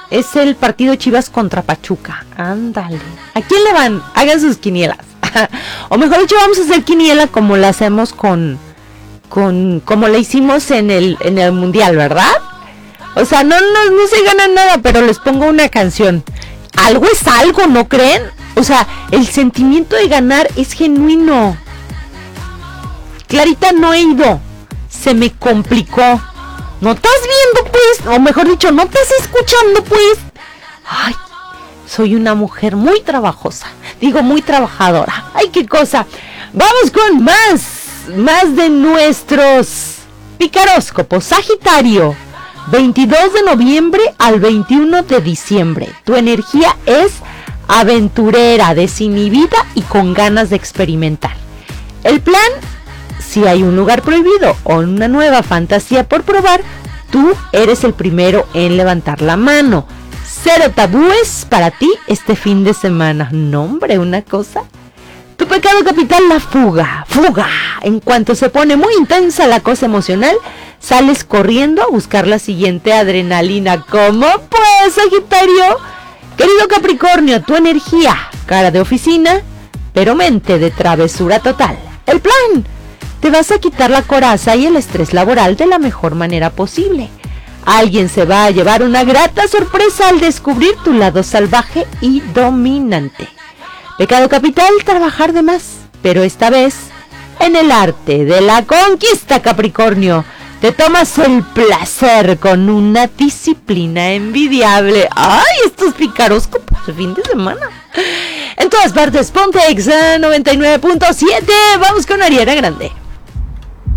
Es el partido Chivas contra Pachuca. Ándale. ¿A quién le van? Hagan sus quinielas. O mejor dicho, vamos a hacer quiniela como la hacemos como la hicimos en el mundial, ¿verdad? O sea, no se gana nada, pero les pongo una canción. Algo es algo, ¿no creen? O sea, el sentimiento de ganar es genuino. Clarita, no he ido. Se me complicó. ¿No estás viendo, pues? O mejor dicho, ¿no estás escuchando, pues? Ay, soy una mujer muy trabajosa. Digo, muy trabajadora. Ay, qué cosa. Vamos con más de nuestros picaróscopos. Sagitario, 22 de noviembre al 21 de diciembre. Tu energía es aventurera, desinhibida y con ganas de experimentar. El plan, si hay un lugar prohibido o una nueva fantasía por probar, tú eres el primero en levantar la mano. Cero tabúes para ti este fin de semana. No, hombre, una cosa. Tu pecado capital, la fuga. Fuga. En cuanto se pone muy intensa la cosa emocional, sales corriendo a buscar la siguiente adrenalina. ¿Cómo pues, Sagitario? Querido Capricornio, tu energía, cara de oficina, pero mente de travesura total. El plan, te vas a quitar la coraza y el estrés laboral de la mejor manera posible. Alguien se va a llevar una grata sorpresa al descubrir tu lado salvaje y dominante. Pecado capital, trabajar de más, pero esta vez en el arte de la conquista, Capricornio. Te tomas el placer con una disciplina envidiable. ¡Ay, estos picaróscopos de fin de semana! En todas partes, Ponte Exa 99.7. Vamos con Ariana Grande.